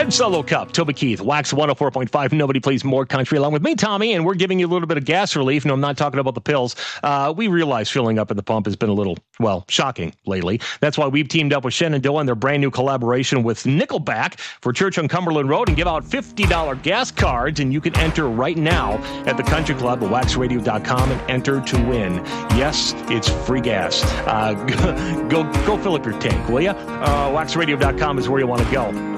Red Solo Cup, Toby Keith, Wax 104.5. Nobody plays more country, along with me, Tommy, and we're giving you a little bit of gas relief. No, I'm not talking about the pills. We realize filling up at the pump has been a little, shocking lately. That's why we've teamed up with Shenandoah and their brand new collaboration with Nickelback for Church on Cumberland Road and give out $50 gas cards, and you can enter right now at the Country Club at waxradio.com and enter to win. Yes, it's free gas. Go fill up your tank, will you? Waxradio.com is where you want to go.